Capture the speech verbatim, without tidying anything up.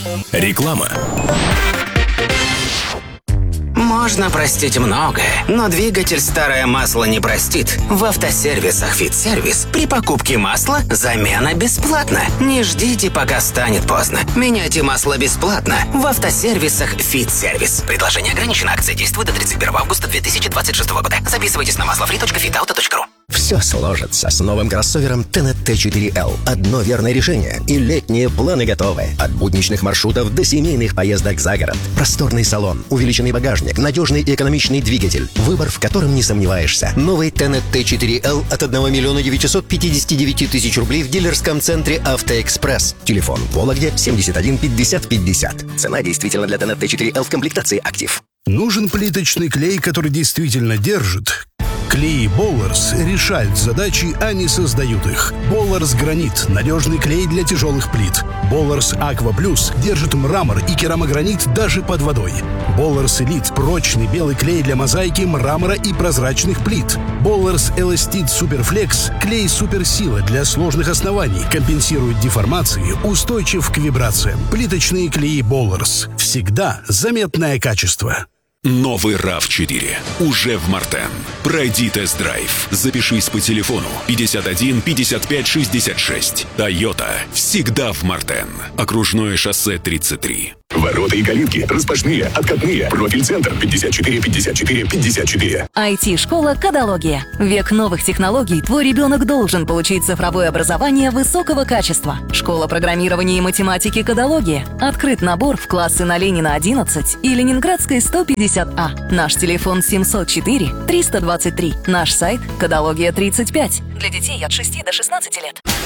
Реклама. Можно простить многое, но двигатель старое масло не простит. В автосервисах «Фитсервис» при покупке масла замена бесплатна. Не ждите, пока станет поздно. Меняйте масло бесплатно в автосервисах «Фитсервис». Предложение ограничено. Акция действует до тридцать первого августа две тысячи двадцать шестого года. Записывайтесь на маслофри точка фитауто точка ру. Все сложится с новым кроссовером тэ эн тэ четыре эл. Одно верное решение, и летние планы готовы. От будничных маршрутов до семейных поездок за город. Просторный салон, увеличенный багажник, надежный и экономичный двигатель. Выбор, в котором не сомневаешься. Новый тэ эн тэ четыре эл от одного миллиона девятисот пятидесяти девяти тысяч рублей в дилерском центре «Автоэкспресс». Телефон Вологде семьдесят один пятьдесят пятьдесят. Цена действительно для тэ эн тэ четыре эл в комплектации «Актив». Нужен плиточный клей, который действительно держит? Клей Болларс решают задачи, а не создают их. Болларс Гранит – надежный клей для тяжелых плит. Болларс Аква Плюс держит мрамор и керамогранит даже под водой. Болларс Элит – прочный белый клей для мозаики, мрамора и прозрачных плит. Болларс Эластит Суперфлекс – клей суперсила для сложных оснований, компенсирует деформации, устойчив к вибрациям. Плиточные клеи Болларс. Всегда заметное качество. Новый рав четыре уже в Мартен. Пройди тест-драйв. Запишись по телефону пятьдесят один пятьдесят пять шестьдесят шесть. Тойота всегда в Мартен. Окружное шоссе тридцать три. Ворота и калитки распашные, откатные. Профиль-центр пятьдесят четыре пятьдесят четыре пятьдесят четыре. ай ти-школа «Кодология». Век новых технологий. Твой ребенок должен получить цифровое образование высокого качества. Школа программирования и математики «Кодология». Открыт набор в классы на Ленина одиннадцать и Ленинградской сто пятьдесят а. Наш телефон семьсот четыре триста двадцать три. Наш сайт кодология тридцать пять. Для детей от шести до шестнадцати лет.